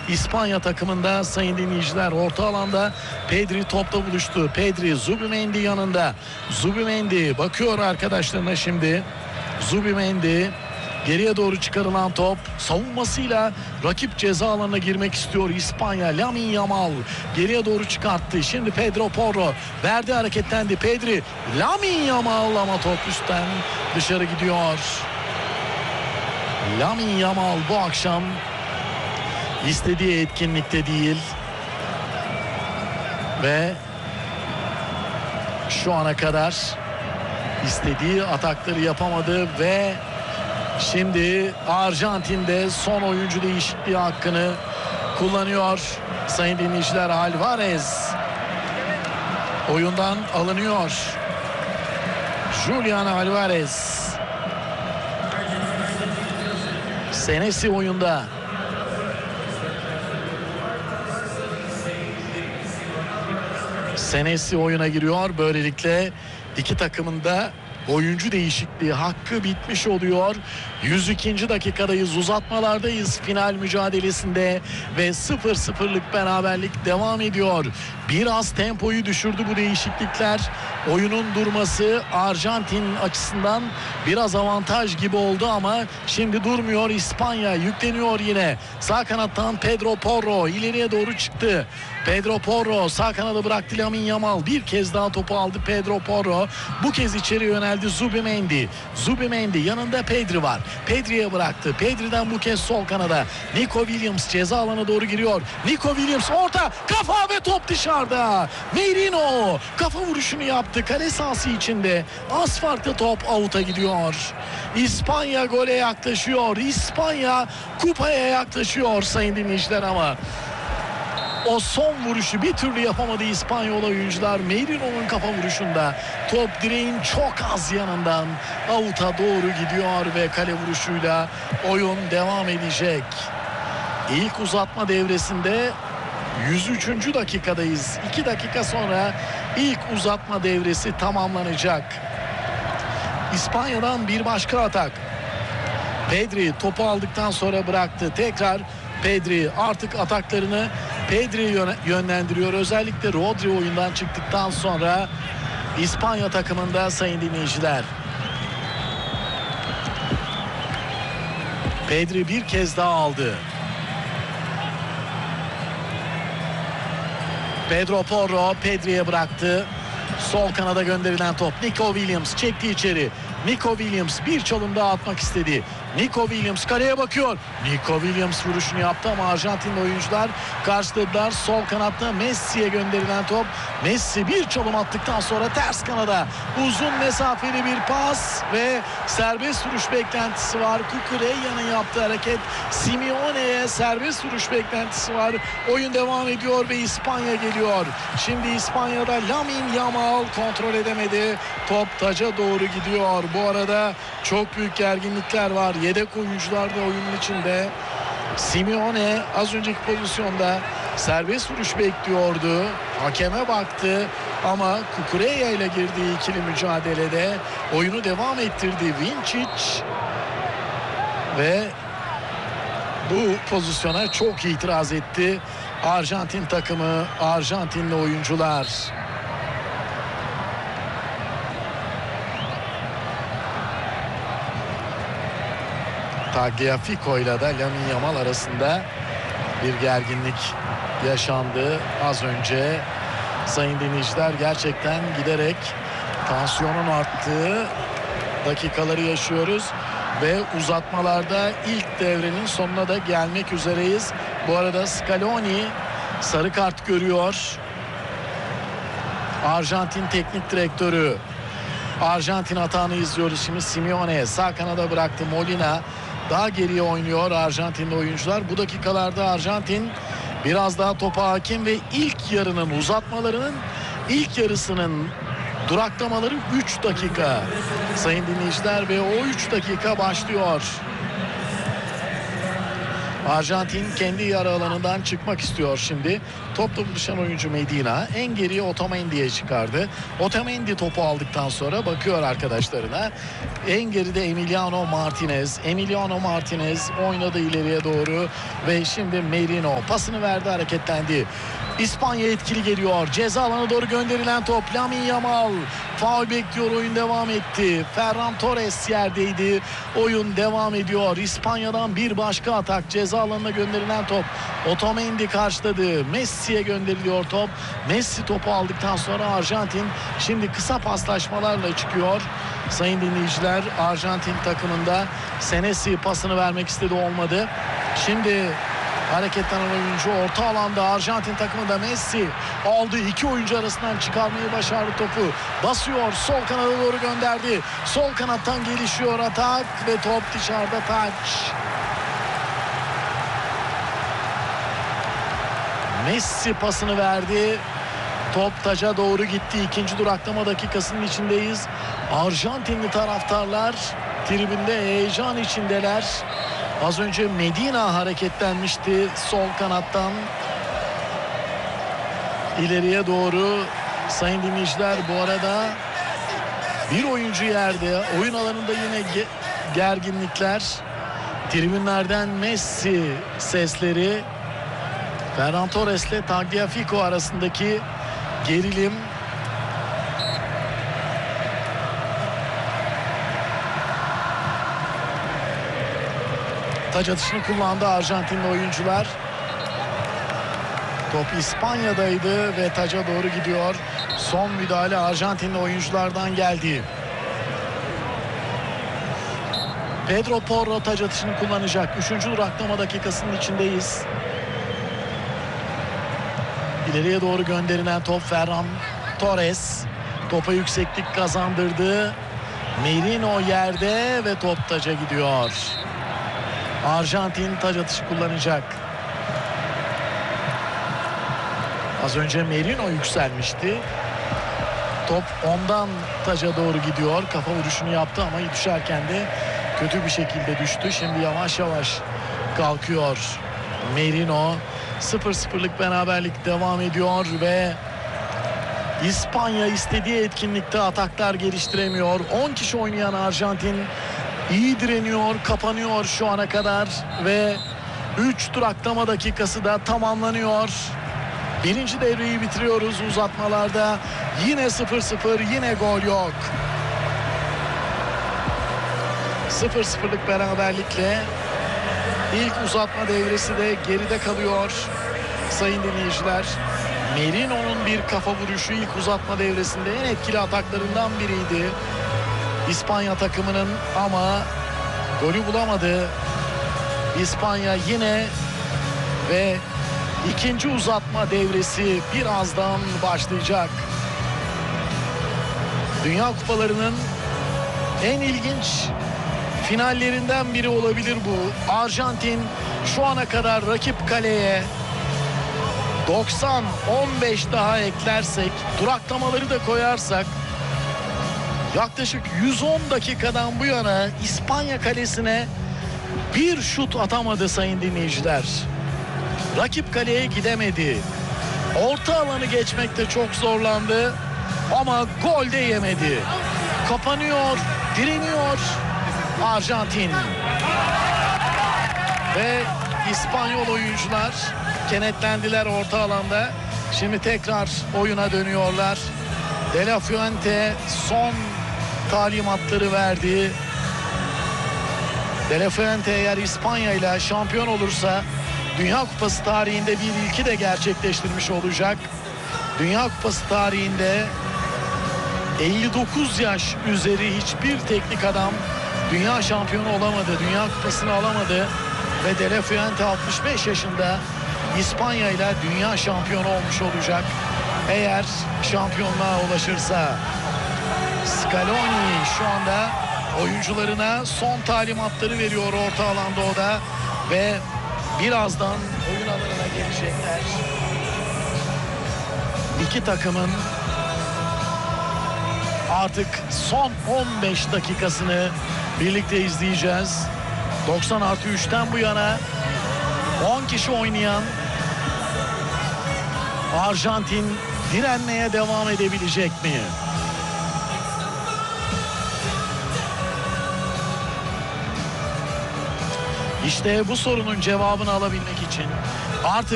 İspanya takımında sayın dinleyiciler. Orta alanda Pedri topla buluştu. Pedri, Zubimendi yanında. Zubimendi bakıyor arkadaşlarına şimdi. Zubimendi. Geriye doğru çıkarılan top savunmasıyla rakip ceza alanına girmek istiyor İspanya. Lamine Yamal geriye doğru çıkarttı. Şimdi Pedro Porro verdi, hareketlendi. Pedri, Lamine Yamal ama top üstten dışarı gidiyor. Lamine Yamal bu akşam istediği etkinlikte değil ve şu ana kadar istediği atakları yapamadı ve şimdi Arjantin'de son oyuncu değişikliği hakkını kullanıyor. Sayın dinleyiciler, Alvarez oyundan alınıyor. Julian Alvarez. Senesi oyunda. Senesi oyuna giriyor. Böylelikle iki takımın da oyuncu değişikliği hakkı bitmiş oluyor. 102. dakikadayız, uzatmalardayız final mücadelesinde ve 0-0'lık beraberlik devam ediyor. Biraz tempoyu düşürdü bu değişiklikler. Oyunun durması Arjantin açısından biraz avantaj gibi oldu ama şimdi durmuyor. İspanya yükleniyor yine. Sağ kanattan Pedro Porro ileriye doğru çıktı. Pedro Porro sağ kanada bıraktı. Lamine Yamal bir kez daha topu aldı. Pedro Porro bu kez içeri yöneldi. Zubimendi. Zubimendi yanında Pedri var. Pedri'ye bıraktı. Pedri'den bu kez sol kanada. Nico Williams ceza alanına doğru giriyor. Nico Williams orta, kafa ve top dışarıda. Merino kafa vuruşunu yaptı. Kale sahası içinde. Az farklı top out'a gidiyor. İspanya gole yaklaşıyor. İspanya kupaya yaklaşıyor sayın dinleyiciler ama o son vuruşu bir türlü yapamadı İspanyol oyuncular. Merino'nun kafa vuruşunda top direğin çok az yanından out'a doğru gidiyor ve kale vuruşuyla oyun devam edecek. İlk uzatma devresinde 103. dakikadayız. 2 dakika sonra ilk uzatma devresi tamamlanacak. İspanya'dan bir başka atak. Pedri topu aldıktan sonra bıraktı. Tekrar Pedri artık ataklarını Pedri yönlendiriyor. Özellikle Rodri oyundan çıktıktan sonra İspanya takımında sayın dinleyiciler. Pedri bir kez daha aldı. Pedro Porro Pedri'ye bıraktı. Sol kanada gönderilen top. Nico Williams çekti içeri. Nico Williams bir çalım daha atmak istedi. Nico Williams kaleye bakıyor. Nico Williams vuruşunu yaptı ama Arjantinli oyuncular karşıladılar. Sol kanatta Messi'ye gönderilen top. Messi bir çalım attıktan sonra ters kanada uzun mesafeli bir pas ve serbest vuruş beklentisi var. Cucurella'nın yaptığı hareket. Simeone'ye serbest vuruş beklentisi var. Oyun devam ediyor ve İspanya geliyor. Şimdi İspanya'da Lamine Yamal kontrol edemedi. Top taca doğru gidiyor. Bu arada çok büyük gerginlikler var. Yedek oyuncular da oyunun içinde. Simeone az önceki pozisyonda serbest vuruş bekliyordu. Hakeme baktı ama Cucurella ile girdiği ikili mücadelede oyunu devam ettirdi Vinčić ve bu pozisyona çok itiraz etti Arjantin takımı, Arjantinli oyuncular. Tagliafico ile de Lamine Yamal arasında bir gerginlik yaşandı az önce. Sayın dinleyiciler, gerçekten giderek tansiyonun arttığı dakikaları yaşıyoruz ve uzatmalarda ilk devrenin sonuna da gelmek üzereyiz. Bu arada Scaloni sarı kart görüyor. Arjantin teknik direktörü. Arjantin hatanı izliyoruz şimdi. Simeone sağ kanada bıraktı. Molina daha geriye oynuyor Arjantinli oyuncular. Bu dakikalarda Arjantin biraz daha topa hakim ve ilk yarının uzatmalarının ilk yarısının duraklamaları 3 dakika sayın dinleyiciler ve o 3 dakika başlıyor. Arjantin kendi yarı alanından çıkmak istiyor şimdi. Topla buluşan oyuncu Medina en geriye Otamendi'ye çıkardı. Otamendi topu aldıktan sonra bakıyor arkadaşlarına. En geride Emiliano Martinez. Emiliano Martinez oynadı ileriye doğru ve şimdi Merino pasını verdi, hareketlendi. İspanya etkili geliyor. Ceza alanına doğru gönderilen top. Lamine Yamal faul bekliyor. Oyun devam etti. Ferran Torres yerdeydi. Oyun devam ediyor. İspanya'dan bir başka atak. Ceza alanına gönderilen top. Otamendi karşıladı. Messi'ye gönderiliyor top. Messi topu aldıktan sonra Arjantin şimdi kısa paslaşmalarla çıkıyor. Sayın dinleyiciler, Arjantin takımında Senesi pasını vermek istedi, olmadı. Şimdi hareketlenen oyuncu orta alanda Arjantin takımında Messi aldı. İki oyuncu arasından çıkarmayı başardı topu. Basıyor, sol kanada doğru gönderdi. Sol kanattan gelişiyor atak ve top dışarıda, taç. Messi pasını verdi. Top taca doğru gitti. İkinci duraklama dakikasının içindeyiz. Arjantinli taraftarlar tribünde heyecan içindeler. Az önce Medina hareketlenmişti sol kanattan ileriye doğru. Sayın dinleyiciler, bu arada bir oyuncu yerde. Oyun alanında yine gerginlikler. Tribünlerden Messi sesleri. Ferran Torres ile Tagliafico arasındaki gerilim. Taç atışını kullandı Arjantinli oyuncular. Top İspanya'daydı ve taca doğru gidiyor. Son müdahale Arjantinli oyunculardan geldi. Pedro Porro taç atışını kullanacak. 3. duraklama dakikasının içindeyiz. İleriye doğru gönderilen top. Ferran Torres topa yükseklik kazandırdı. Merino yerde ve top taca gidiyor. Arjantin taç atışı kullanacak. Az önce Merino yükselmişti. Top ondan taca doğru gidiyor. Kafa vuruşunu yaptı ama düşerken de kötü bir şekilde düştü. Şimdi yavaş yavaş kalkıyor Merino. 0-0'lık beraberlik devam ediyor ve İspanya istediği etkinlikte ataklar geliştiremiyor. 10 kişi oynayan Arjantin iyi direniyor, kapanıyor şu ana kadar ve 3 duraklama dakikası da tamamlanıyor. Birinci devreyi bitiriyoruz uzatmalarda. Yine 0-0, yine gol yok. 0-0'lık beraberlikle ilk uzatma devresi de geride kalıyor sayın dinleyiciler. Merino'nun bir kafa vuruşu ilk uzatma devresinde en etkili ataklarından biriydi İspanya takımının, ama golü bulamadı İspanya yine ve ikinci uzatma devresi birazdan başlayacak. Dünya kupalarının en ilginç finallerinden biri olabilir bu. Arjantin şu ana kadar rakip kaleye 90, 15 daha eklersek, duraklamaları da koyarsak yaklaşık 110 dakikadan bu yana İspanya kalesine bir şut atamadı sayın dinleyiciler. Rakip kaleye gidemedi. Orta alanı geçmekte çok zorlandı ama gol de yemedi. Kapanıyor, direniyor Arjantin. Ve İspanyol oyuncular kenetlendiler orta alanda. Şimdi tekrar oyuna dönüyorlar. De La Fuente son talimatları verdi. De La Fuente eğer İspanya ile şampiyon olursa Dünya Kupası tarihinde bir ilki de gerçekleştirmiş olacak. Dünya Kupası tarihinde 59 yaş üzeri hiçbir teknik adam dünya şampiyonu olamadı. Dünya Kupası'nı alamadı. Ve De La Fuente 65 yaşında İspanya ile dünya şampiyonu olmuş olacak. Eğer şampiyonluğa ulaşırsa. Scaloni şu anda oyuncularına son talimatları veriyor orta alanda o da. Ve birazdan oyun alanına gelecekler. İki takımın artık son 15 dakikasını birlikte izleyeceğiz. 90+3'ten bu yana 10 kişi oynayan Arjantin direnmeye devam edebilecek mi? İşte bu sorunun cevabını alabilmek için artık